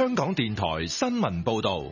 香港電台新聞報道。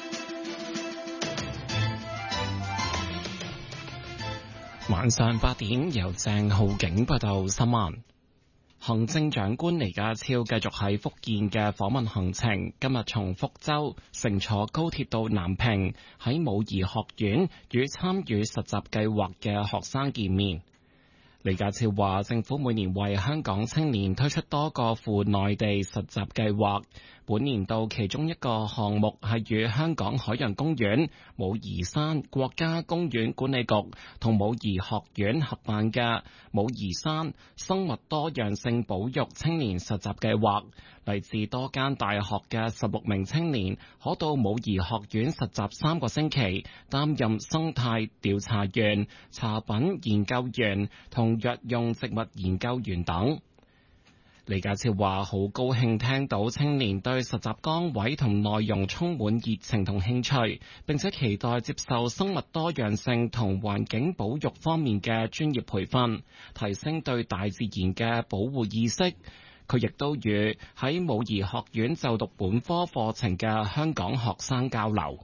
晚上8點，由鄭浩景報道新聞。行政長官李家超繼續喺福建嘅訪問行程，今日從福州乘坐高鐵到南平，喺武夷學院與參與實習計劃嘅學生見面。李家超話，政府每年為香港青年推出多個赴內地實習計劃，本年度其中一個項目係與香港海洋公園、武夷山國家公園管理局同武夷學院合辦嘅武夷山生物多樣性保育青年實習計劃。嚟自多間大學嘅16名青年可到武夷學院實習3個星期，擔任生態調查員、茶品研究員同藥用植物研究員等。李家超話：好高興聽到青年對實習崗位同內容充滿熱情同興趣，並且期待接受生物多樣性同環境保育方面嘅專業培訓，提升對大自然嘅保護意識。佢亦都與喺武夷學院就讀本科課程嘅香港學生交流。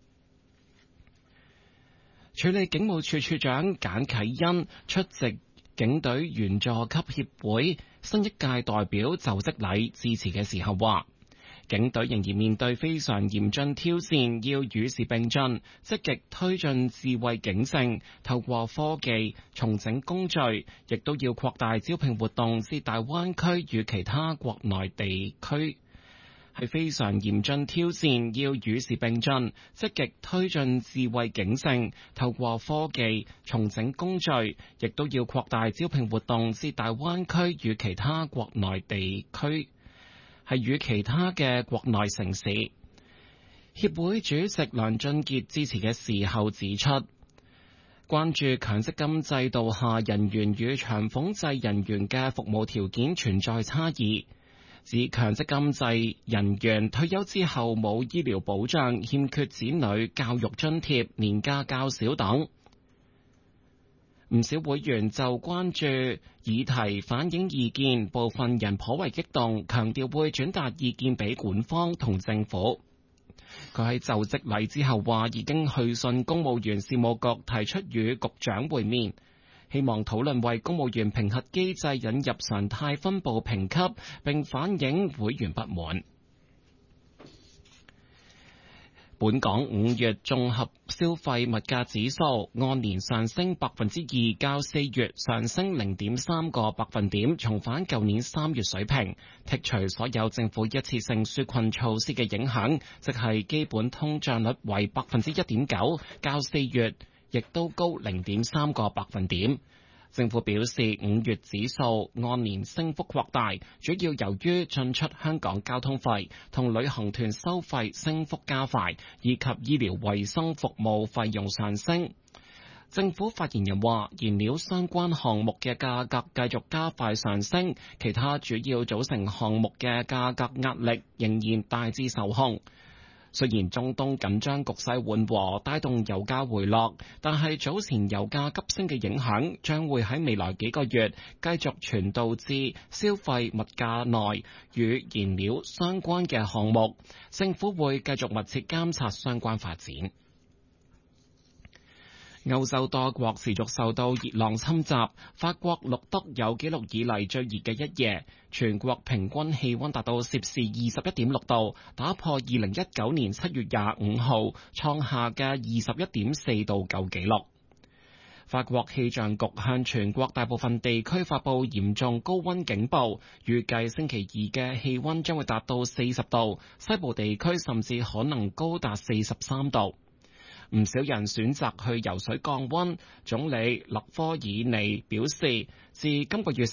處理警務處處長簡啟恩出席警隊員佐級協會新一屆代表就職禮致辭嘅時候話，警隊仍然面對非常嚴峻挑戰，要與時並進，積極推進智慧警政，透過科技重整工序，亦都要擴大招聘活動至大灣區與其他國內地區。係非常嚴峻挑戰，要與時並進，積極推進智慧警政，透過科技重整工序，亦都要擴大招聘活動至大灣區與其他國內地區。係與其他嘅國內城市。協會主席梁俊傑致辭嘅時候指出，關注強積金制度下人員與長俸制人員嘅服務條件存在差異，指強積金制人員退休之後冇醫療保障、欠缺子女教育津貼、年假較少等。唔少會員就關注議題反映意見，部分人頗為激動，強調會轉達意見俾管方同政府。佢喺就職禮之後話，已經去信公務員事務局，提出與局長會面，希望討論為公務員評核機制引入常態分佈評級，並反映會員不滿。本港5月綜合消費物價指數按年上升2%，較4月上升0.3個百分點，重返舊年3月水平。剔除所有政府一次性紓困措施嘅影響，即係基本通脹率為1.9%，較4月亦都高0.3個百分點。政府表示，5月指數按年升幅擴大，主要由於進出香港交通費同旅行團收費升幅加快，以及醫療衛生服務費用上升。政府發言人話，燃料相關項目嘅價格繼續加快上升，其他主要組成項目嘅價格壓力仍然大致受控。雖然中東緊張局勢緩和，帶動油價回落，但係早前油價急升嘅影響將會喺未來幾個月繼續傳導至消費物價內與燃料相關嘅項目。政府會繼續密切監察相關發展。歐洲多國持續受到熱浪侵襲，法國錄得有紀錄以嚟最熱嘅一夜，全國平均氣溫達到攝氏21.6度，打破2019年7月25號創下嘅21.4度舊紀錄。法國氣象局向全國大部分地區發布嚴重高溫警報，預計星期2嘅氣溫將會達到40度，西部地區甚至可能高達43度。唔少人選擇去游水降溫。總理勒科爾尼表示，自今個月